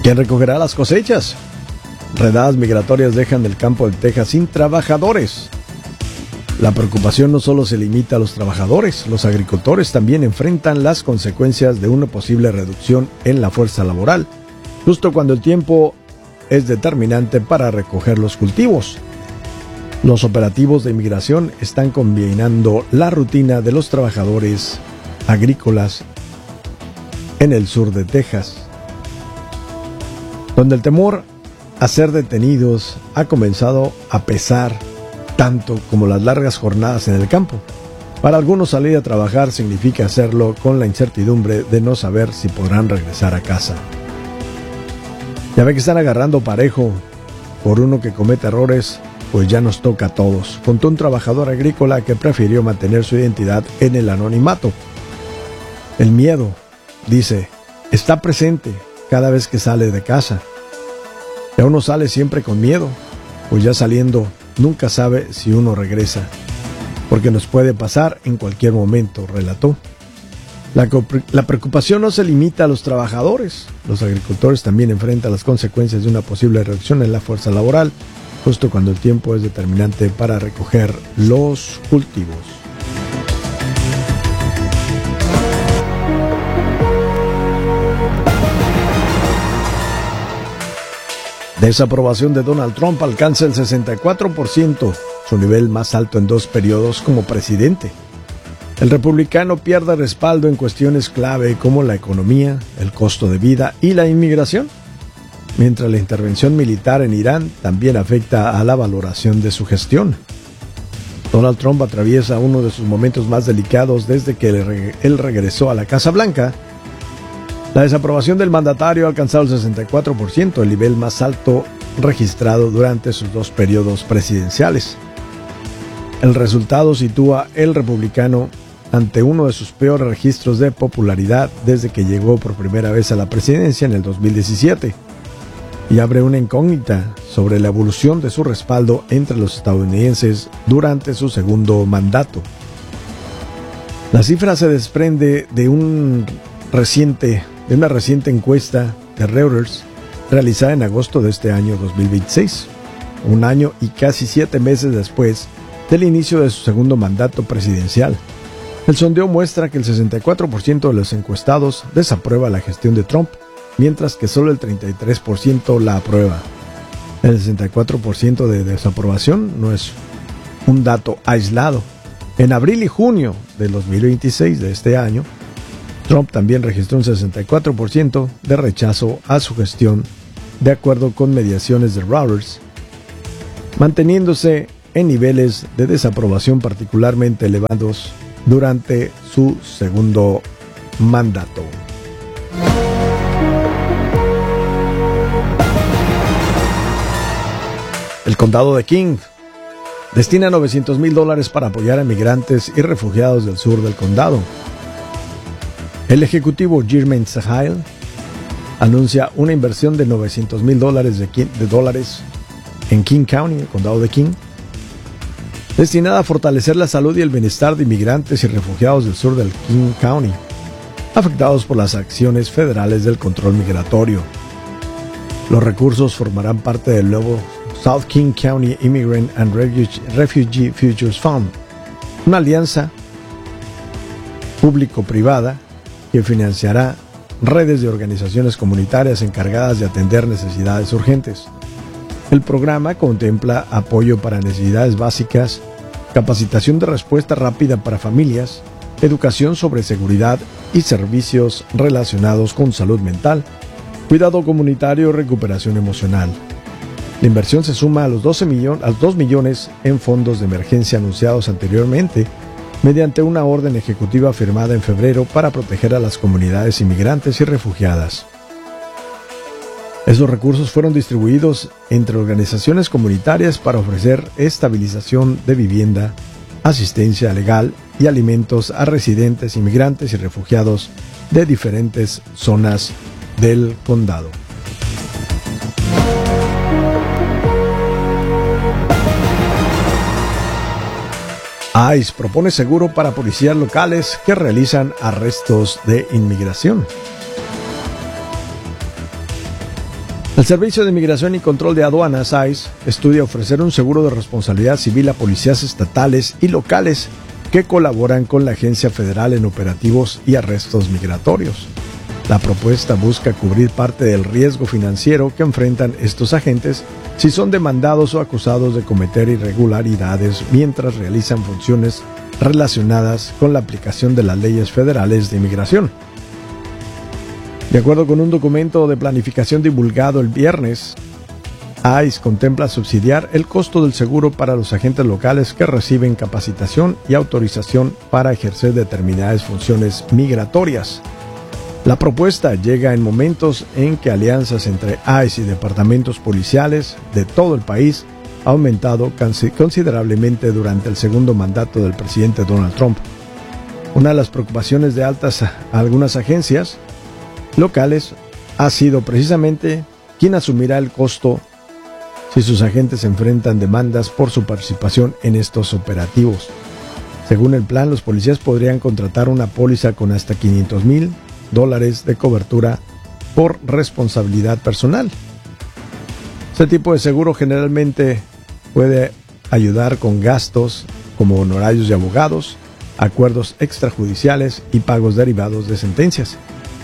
¿Quién recogerá las cosechas? Redadas migratorias dejan el campo de Texas sin trabajadores. La preocupación no solo se limita a los trabajadores, los agricultores también enfrentan las consecuencias de una posible reducción en la fuerza laboral, justo cuando el tiempo es determinante para recoger los cultivos. Los operativos de inmigración están combinando la rutina de los trabajadores agrícolas en el sur de Texas, donde el temor a ser detenidos ha comenzado a pesar tanto como las largas jornadas en el campo. Para algunos, salir a trabajar significa hacerlo con la incertidumbre de no saber si podrán regresar a casa. Ya ve que están agarrando parejo por uno que comete errores, pues ya nos toca a todos, contó un trabajador agrícola que prefirió mantener su identidad en el anonimato. El miedo, dice, está presente cada vez que sale de casa. Ya uno sale siempre con miedo, pues ya saliendo nunca sabe si uno regresa, porque nos puede pasar en cualquier momento, relató. La preocupación no se limita a los trabajadores. Los agricultores también enfrentan las consecuencias de una posible reducción en la fuerza laboral, justo cuando el tiempo es determinante para recoger los cultivos. Desaprobación de Donald Trump alcanza el 64%, su nivel más alto en 2 periodos como presidente. El republicano pierde respaldo en cuestiones clave como la economía, el costo de vida y la inmigración, mientras la intervención militar en Irán también afecta a la valoración de su gestión. Donald Trump atraviesa uno de sus momentos más delicados desde que él regresó a la Casa Blanca. La desaprobación del mandatario ha alcanzado el 64%, el nivel más alto registrado durante sus 2 periodos presidenciales. El resultado sitúa el republicano ante uno de sus peores registros de popularidad desde que llegó por primera vez a la presidencia en el 2017, y abre una incógnita sobre la evolución de su respaldo entre los estadounidenses durante su segundo mandato. La cifra se desprende de una reciente encuesta de Reuters realizada en agosto de este año 2026, un año y casi 7 meses después del inicio de su segundo mandato presidencial. El sondeo muestra que el 64% de los encuestados desaprueba la gestión de Trump, mientras que solo el 33% la aprueba. El 64% de desaprobación no es un dato aislado. En abril y junio de 2026 de este año, Trump también registró un 64% de rechazo a su gestión, de acuerdo con mediciones de Reuters, manteniéndose en niveles de desaprobación particularmente elevados durante su segundo mandato. El condado de King destina $900,000 para apoyar a migrantes y refugiados del sur del condado. El ejecutivo Jermaine Sahil anuncia una inversión de $900,000 en King County, el condado de King, destinada a fortalecer la salud y el bienestar de inmigrantes y refugiados del sur del King County, afectados por las acciones federales del control migratorio. Los recursos formarán parte del nuevo South King County Immigrant and Refugee Futures Fund, una alianza público-privada que financiará redes de organizaciones comunitarias encargadas de atender necesidades urgentes. El programa contempla apoyo para necesidades básicas, capacitación de respuesta rápida para familias, educación sobre seguridad y servicios relacionados con salud mental, cuidado comunitario y recuperación emocional. La inversión se suma a los 2 millones en fondos de emergencia anunciados anteriormente mediante una orden ejecutiva firmada en febrero para proteger a las comunidades inmigrantes y refugiadas. Esos recursos fueron distribuidos entre organizaciones comunitarias para ofrecer estabilización de vivienda, asistencia legal y alimentos a residentes, inmigrantes y refugiados de diferentes zonas del condado. ICE propone seguro para policías locales que realizan arrestos de inmigración. El Servicio de Migración y Control de Aduanas, ICE, estudia ofrecer un seguro de responsabilidad civil a policías estatales y locales que colaboran con la agencia federal en operativos y arrestos migratorios. La propuesta busca cubrir parte del riesgo financiero que enfrentan estos agentes si son demandados o acusados de cometer irregularidades mientras realizan funciones relacionadas con la aplicación de las leyes federales de inmigración. De acuerdo con un documento de planificación divulgado el viernes, ICE contempla subsidiar el costo del seguro para los agentes locales que reciben capacitación y autorización para ejercer determinadas funciones migratorias. La propuesta llega en momentos en que alianzas entre ICE y departamentos policiales de todo el país ha aumentado considerablemente durante el segundo mandato del presidente Donald Trump. Una de las preocupaciones de algunas agencias locales ha sido precisamente quién asumirá el costo si sus agentes enfrentan demandas por su participación en estos operativos. Según el plan, los policías podrían contratar una póliza con hasta $500,000 de cobertura por responsabilidad personal. Este tipo de seguro generalmente puede ayudar con gastos como honorarios de abogados, acuerdos extrajudiciales y pagos derivados de sentencias.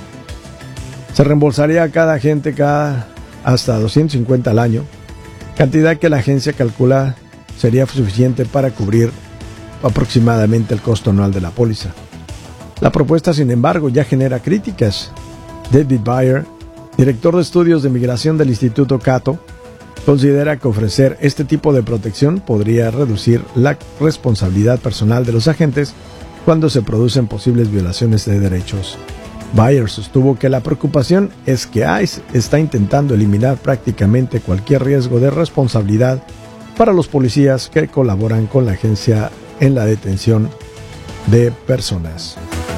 Se reembolsaría a cada agente hasta $250 al año, cantidad que la agencia calcula sería suficiente para cubrir aproximadamente el costo anual de la póliza. La propuesta, sin embargo, ya genera críticas. David Bayer, director de estudios de migración del Instituto Cato, considera que ofrecer este tipo de protección podría reducir la responsabilidad personal de los agentes cuando se producen posibles violaciones de derechos. Bayer sostuvo que la preocupación es que ICE está intentando eliminar prácticamente cualquier riesgo de responsabilidad para los policías que colaboran con la agencia en la detención de personas.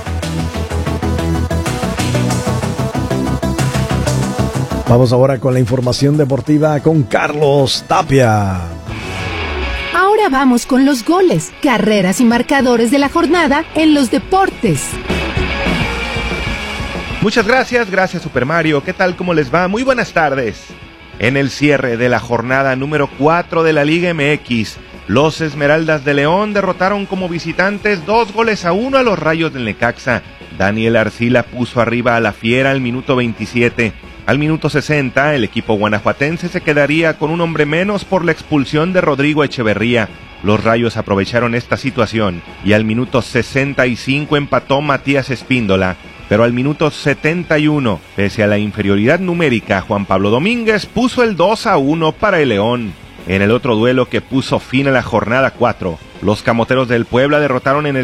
Vamos ahora con la información deportiva con Carlos Tapia. Ahora vamos con los goles, carreras y marcadores de la jornada en los deportes. Muchas gracias Super Mario. ¿Qué tal? ¿Cómo les va? Muy buenas tardes. En el cierre de la jornada número 4 de la Liga MX, los Esmeraldas de León derrotaron como visitantes 2-1 a los Rayos del Necaxa. Daniel Arcila puso arriba a la Fiera al minuto 27. Al minuto 60, el equipo guanajuatense se quedaría con un hombre menos por la expulsión de Rodrigo Echeverría. Los Rayos aprovecharon esta situación y al minuto 65 empató Matías Espíndola. Pero al minuto 71, pese a la inferioridad numérica, Juan Pablo Domínguez puso el 2-1 para el León. En el otro duelo que puso fin a la jornada 4, los Camoteros del Puebla derrotaron en el